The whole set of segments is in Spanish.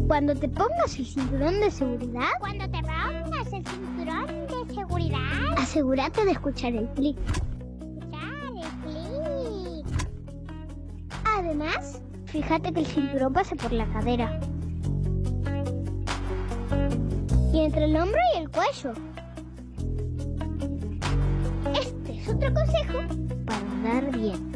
Cuando te pongas el cinturón de seguridad, Cuando te pongas el cinturón de seguridad, asegúrate de escuchar el clic. escuchar el clic. Además, fíjate que el cinturón pase por la cadera y entre el hombro y el cuello. Este es otro consejo para andar bien.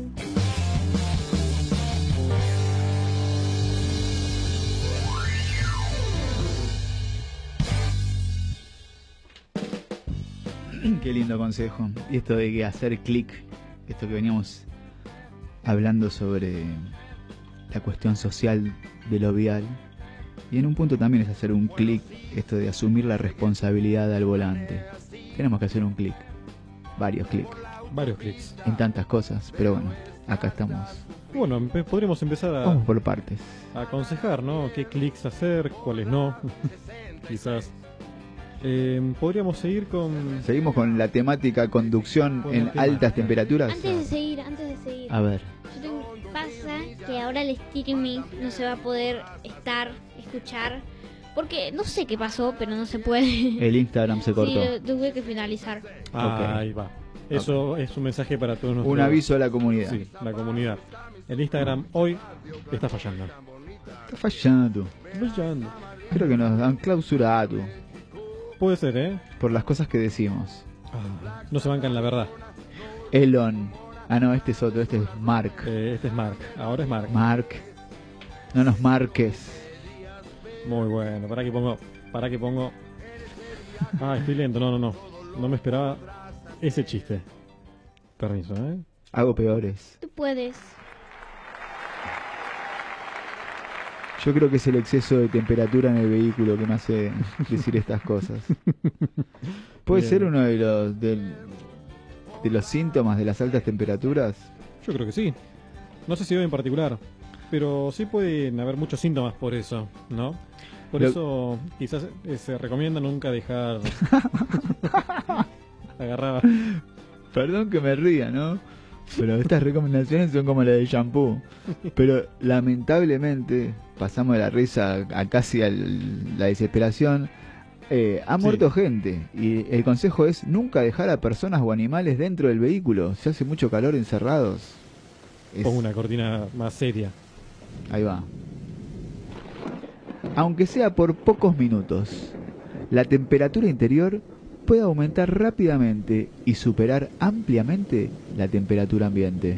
Qué lindo consejo. Y esto de que hacer clic, esto que veníamos hablando sobre la cuestión social de lo vial. Y en un punto también es hacer un clic, esto de asumir la responsabilidad al volante. Tenemos que hacer un clic, varios clics, Varios clics. en tantas cosas, pero bueno, acá estamos. Bueno, podríamos empezar Vamos por partes. a aconsejar, ¿no? ¿Qué clics hacer? ¿Cuáles no? Quizás. Podríamos seguir con... Seguimos con la temática conducción Con en la temática. altas temperaturas. Antes de seguir. A ver, Pasa que ahora el streaming no se va a poder escuchar, porque no sé qué pasó, pero no se puede. el Instagram se cortó. Sí, lo tuve que finalizar. Ahí va. Eso es un mensaje para todos nosotros. Un aviso a la comunidad. Sí, la comunidad. El Instagram hoy está fallando. Está fallando. Fallando. Creo que nos han clausurado Puede ser, ¿eh? por las cosas que decimos. No se bancan la verdad. Elon. Ah, no, este es otro, este es Mark. Este es Mark. Ahora es Mark. Mark. No nos marques. Muy bueno. Para que pongo. Ah, estoy lento. No. No me esperaba ese chiste. Permiso, ¿eh? Hago peores. Tú puedes. Yo creo que es el exceso de temperatura en el vehículo que me hace decir estas cosas. ¿Puede Bien. ser uno de los síntomas de las altas temperaturas? Yo creo que sí. No sé si hoy en particular. Pero sí pueden haber muchos síntomas por eso, ¿no? Por Lo- eso quizás se recomienda nunca dejar... Agarraba... Perdón que me ría, ¿no? Pero estas recomendaciones son como las del shampoo. Pero lamentablemente pasamos de la risa a casi la desesperación. Ha muerto gente y el consejo es nunca dejar a personas o animales dentro del vehículo. Se hace mucho calor encerrados. Pongo una cortina más seria. Ahí va. Aunque sea por pocos minutos, la temperatura interior puede aumentar rápidamente y superar ampliamente la temperatura ambiente.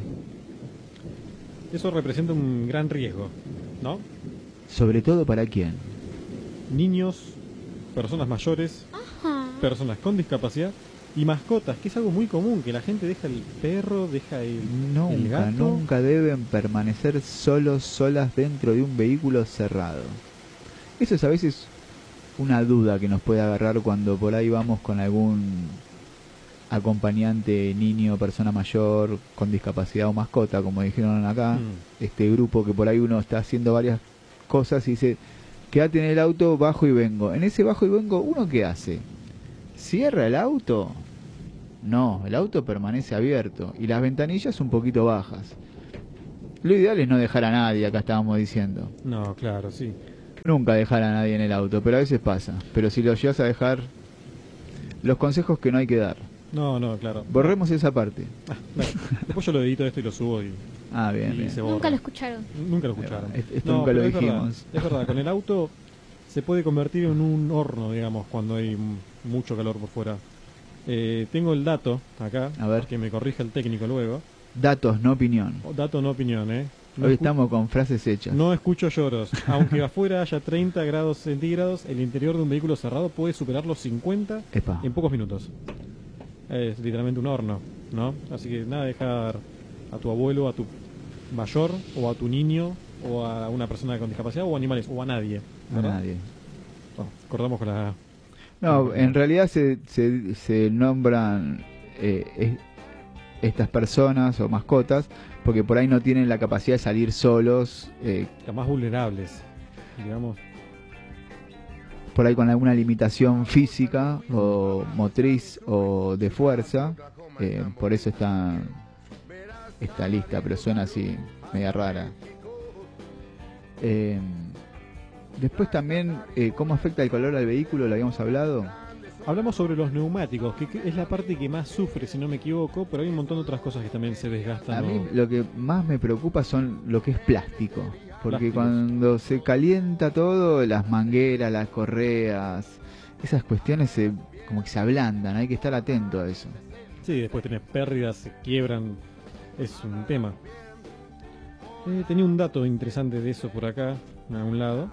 Eso representa un gran riesgo, ¿no? Sobre todo para quién. Niños, personas mayores, personas con discapacidad y mascotas, que es algo muy común, que la gente deja el perro, deja el Nunca, gato. nunca deben permanecer solas dentro de un vehículo cerrado. Eso es a veces una duda que nos puede agarrar cuando por ahí vamos con algún acompañante, niño, persona mayor, con discapacidad o mascota, como dijeron acá. Este grupo que por ahí uno está haciendo varias cosas y dice, quédate en el auto, bajo y vengo. En ese bajo y vengo, ¿uno qué hace? ¿Cierra el auto? No, el auto permanece abierto y las ventanillas un poquito bajas. Lo ideal es no dejar a nadie, acá estábamos diciendo. No, claro, sí. Nunca dejar a nadie en el auto, pero a veces pasa. Pero si lo llegas a dejar, los consejos que no hay que dar. No, claro. Borremos esa parte. Dale. Después yo lo edito esto y lo subo y Bien, bien. se borra. Nunca lo escucharon. Nunca lo escucharon. Esto nunca lo pero es dijimos. verdad, es verdad, con el auto se puede convertir en un horno, digamos, cuando hay mucho calor por fuera. Tengo el dato acá, A ver. que me corrija el técnico luego. Datos, no opinión. Dato, no opinión, ¿eh? No Hoy escu- estamos con frases hechas. No escucho lloros. Aunque afuera haya 30 grados centígrados, el interior de un vehículo cerrado puede superar los 50 Epa. en pocos minutos. Es literalmente un horno, ¿no? Así que nada, dejar a tu abuelo, a tu mayor, o a tu niño, o a una persona con discapacidad, o animales, o a nadie. A ¿verdad? nadie. Bueno, cortamos con la... No, en realidad se nombran estas personas o mascotas porque por ahí no tienen la capacidad de salir solos, las más vulnerables, digamos. por ahí con alguna limitación física o motriz o de fuerza. Por eso está esta lista, pero suena así, media rara. Después también, ¿cómo afecta el calor al vehículo? Lo habíamos hablado. Hablamos sobre los neumáticos, que es la parte que más sufre, si no me equivoco, pero hay un montón de otras cosas que también se desgastan. A mí lo que más me preocupa son lo que es plástico. Porque Plásticos. cuando se calienta todo, las mangueras, las correas, esas cuestiones como que se ablandan, hay que estar atento a eso. Sí, después tenés pérdidas, se quiebran, es un tema. Tenía un dato interesante de eso por acá, a un lado.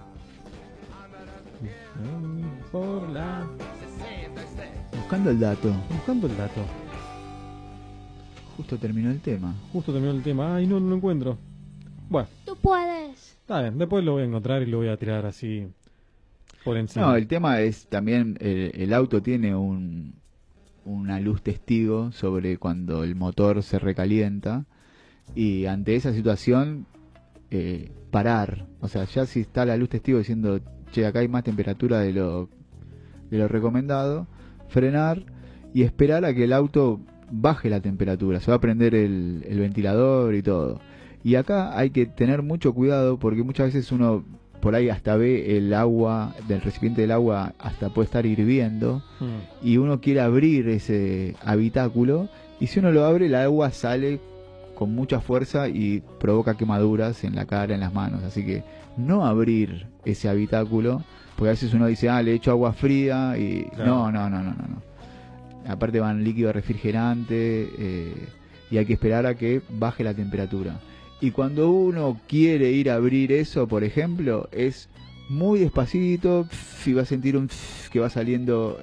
Buscando el dato, Buscando el dato. justo terminó el tema. Justo terminó el tema. Ay, no lo encuentro. Bueno, Tú puedes. está bien, después lo voy a encontrar y lo voy a tirar así por encima. No, el tema es también, el auto tiene una luz testigo sobre cuando el motor se recalienta, y ante esa situación parar, o sea, ya si está la luz testigo diciendo, che, acá hay más temperatura de lo recomendado, frenar y esperar a que el auto baje la temperatura, se va a prender el ventilador y todo. Y acá hay que tener mucho cuidado porque muchas veces uno por ahí hasta ve el agua, del recipiente del agua hasta puede estar hirviendo, y uno quiere abrir ese habitáculo, y si uno lo abre el agua sale con mucha fuerza y provoca quemaduras en la cara, en las manos. Así que no abrir ese habitáculo, porque a veces uno dice, le echo agua fría y Claro. no. Aparte van líquido refrigerante, y hay que esperar a que baje la temperatura. Y cuando uno quiere ir a abrir eso, por ejemplo, es muy despacito, y va a sentir que va saliendo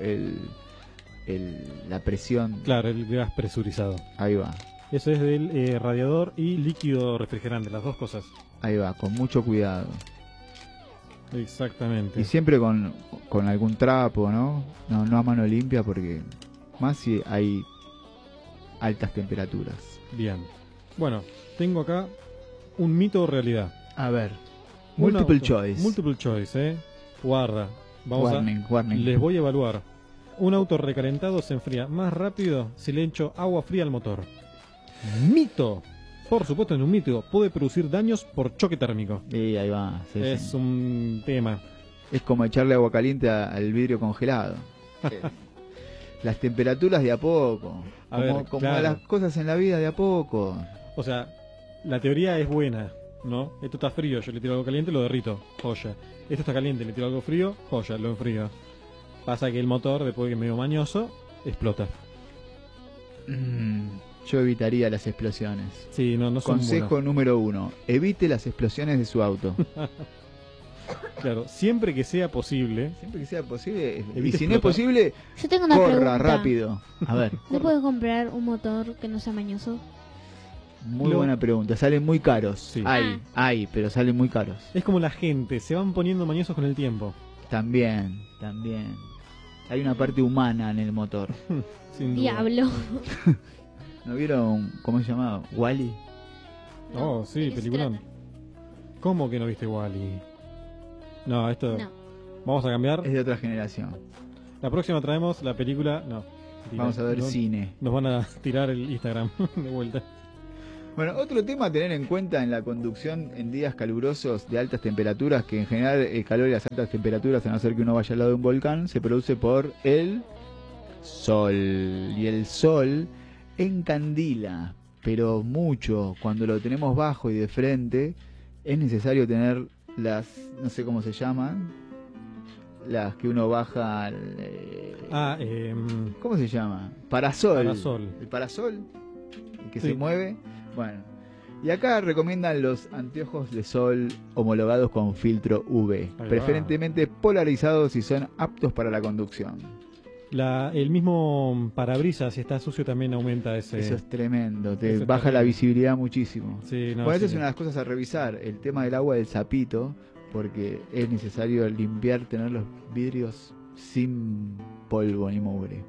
la presión. Claro, el gas presurizado. Ahí va, Eso es del radiador y líquido refrigerante, las dos cosas. con mucho cuidado. Exactamente. Y siempre con algún trapo, ¿no? No a mano limpia, porque más si hay altas temperaturas. Bien. Bueno, tengo acá un mito o realidad. A ver, Un multiple auto. choice. Multiple choice, Guarda. Vamos Warning. Les voy a evaluar. Un auto recalentado se enfría más rápido si le echo agua fría al motor. Mito. Por supuesto, es un mito. Puede producir daños por choque térmico. Y ahí va. Sí, Es sí. un tema. Es como echarle agua caliente al vidrio congelado. Las temperaturas de a poco. A ver, como claro. las cosas en la vida de a poco. O sea, la teoría es buena, ¿no? Esto está frío, yo le tiro algo caliente, lo derrito. Joya. Esto está caliente, le tiro algo frío, joya, lo enfrío. Pasa que el motor, después de que es medio mañoso, explota. Yo evitaría las explosiones. Sí, no son Consejo buenas. número 1. Evite las explosiones de su auto. Claro, siempre que sea posible. Siempre que sea posible. Y Evite si no es explotar. posible, Yo tengo una corra pregunta. rápido. A ver, ¿No puedo comprar un motor que no sea mañoso? muy Lo- buena pregunta. Salen muy caros. Sí. Hay, pero salen muy caros. Es como la gente, se van poniendo mañosos con el tiempo. También. Hay una parte humana en el motor. Sin duda. Diablo. ¿No vieron cómo se llamaba? ¿Wall-E? Oh, sí, peliculón. ¿Cómo que no viste Wall-E? No, esto... No. Vamos a cambiar. Es de otra generación. La próxima traemos la película... No. Vamos a ver No- cine. Nos van a tirar el Instagram de vuelta. Bueno, otro tema a tener en cuenta en la conducción en días calurosos de altas temperaturas, que en general el calor y las altas temperaturas, a no ser que uno vaya al lado de un volcán, se produce por el sol. Y el sol encandila, pero mucho. Cuando lo tenemos bajo y de frente, es necesario tener las, no sé cómo se llaman, las que uno baja, ¿cómo se llama? Parasol. Parasol. El parasol, el que Sí. se mueve. Bueno, y acá recomiendan los anteojos de sol homologados con filtro UV, Ahí va. preferentemente polarizados y son aptos para la conducción. El mismo parabrisas, si está sucio, también aumenta ese... Eso es tremendo, te Eso es baja la terrible. visibilidad muchísimo. Sí, no, Bueno, esa sí. es una de las cosas a revisar, el tema del agua del sapito, porque es necesario limpiar, tener los vidrios sin polvo ni mugre.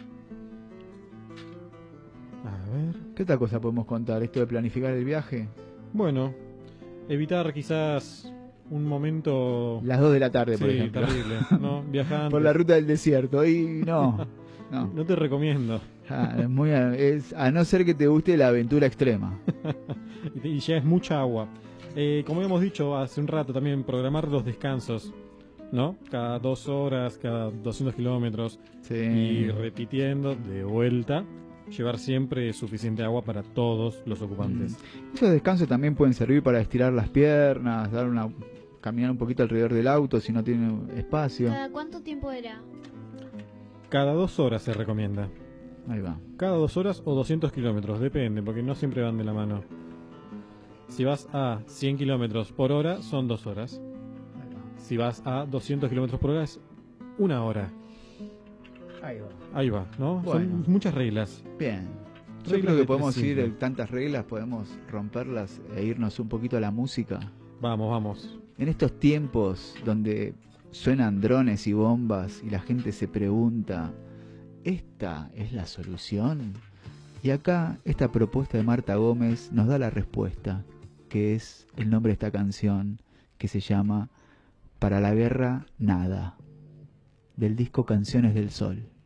A ver... ¿Qué otra cosa podemos contar? ¿Esto de planificar el viaje? Bueno, evitar quizás un momento... Las 2 de la tarde, por sí, ejemplo. terrible, ¿no? Viajando. Por la ruta del desierto. Y no. No te recomiendo. Es a no ser que te guste la aventura extrema. Y ya es mucha agua. Como habíamos dicho hace un rato, también programar los descansos, ¿no? Cada 2 horas, cada 200 kilómetros, Sí. y repitiendo de vuelta, llevar siempre suficiente agua para todos los ocupantes. Esos descansos también pueden servir para estirar las piernas, caminar un poquito alrededor del auto si no tiene espacio. ¿Cada cuánto tiempo era? Cada 2 horas se recomienda. Ahí va. Cada 2 horas o 200 kilómetros, depende, porque no siempre van de la mano. Si vas a 100 kilómetros por hora, son 2 horas. Si vas a 200 kilómetros por hora, es 1 hora. Ahí va. Ahí va, ¿no? Bueno. Son muchas reglas. Bien. Yo Reglas creo de que podemos 3-5. ir, tantas reglas, podemos romperlas e irnos un poquito a la música. Vamos, vamos. En estos tiempos donde suenan drones y bombas y la gente se pregunta, ¿esta es la solución? Y acá esta propuesta de Marta Gómez nos da la respuesta, que es el nombre de esta canción, que se llama Para la guerra, nada, del disco Canciones del Sol.